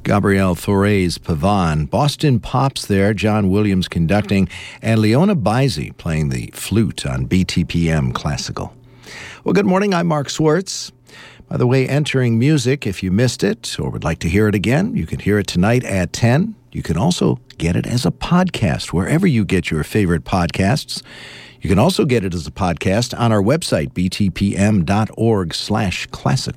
Gabrielle Fauré's Pavane, Boston Pops there, John Williams conducting, and Leona Baisi playing the flute on BTPM Classical. Well, good morning. I'm Mark Swartz. By the way, entering music, if you missed it or would like to hear it again, you can hear it tonight at 10. You can also get it as a podcast wherever you get your favorite podcasts. You can also get it as a podcast on our website, btpm.org/classical.